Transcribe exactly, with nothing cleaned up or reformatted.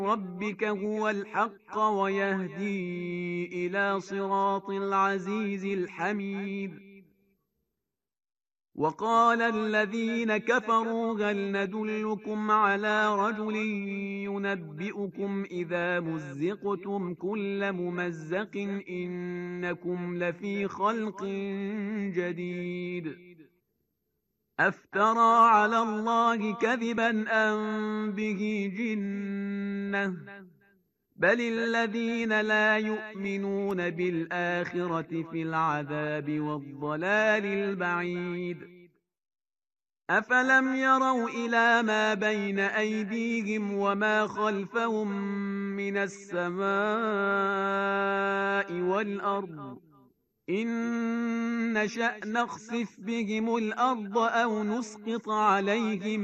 ربك هو الحق ويهدي إلى صراط العزيز الحميد. وقال الذين كفروا هل ندلكم على رجل ينبئكم إذا مزقتم كل ممزق إنكم لفي خلق جديد. أفترى على الله كذبا أم به جنة بل الذين لا يؤمنون بالآخرة في العذاب والضلال البعيد. أفلم يروا إلى ما بين أيديهم وما خلفهم من السماء والأرض إن نشأ نخسف بهم الأرض أو نسقط عليهم